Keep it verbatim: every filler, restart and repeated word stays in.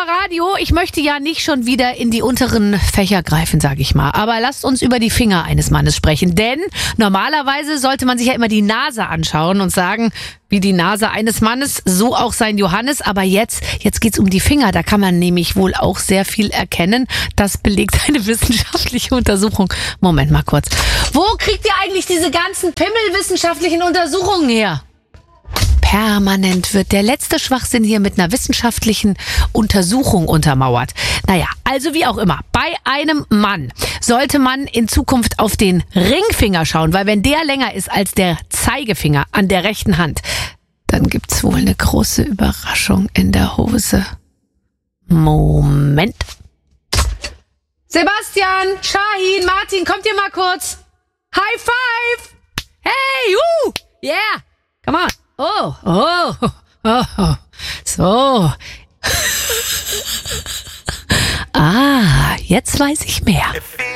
mal Radio. Ich möchte ja nicht schon wieder in die unteren Fächer greifen, sag ich mal. Aber lasst uns über die Finger eines Mannes sprechen. Denn normalerweise sollte man sich ja immer die Nase anschauen und sagen, wie die Nase eines Mannes, so auch sein Johannes. Aber jetzt, jetzt geht's um die Finger. Da kann man nämlich wohl auch sehr viel erkennen. Das belegt eine wissenschaftliche Untersuchung. Moment mal kurz. Wo kriegt ihr eigentlich diese ganzen pimmelwissenschaftlichen Untersuchungen her? Permanent wird der letzte Schwachsinn hier mit einer wissenschaftlichen Untersuchung untermauert. Naja, also wie auch immer, bei einem Mann sollte man in Zukunft auf den Ringfinger schauen, weil wenn der länger ist als der Zeigefinger an der rechten Hand, dann gibt's wohl eine große Überraschung in der Hose. Moment. Sebastian, Shahin, Martin, kommt ihr mal kurz? High five! Hey, uh, yeah, come on. Oh, oh, oh, oh, so. Ah, jetzt weiß ich mehr.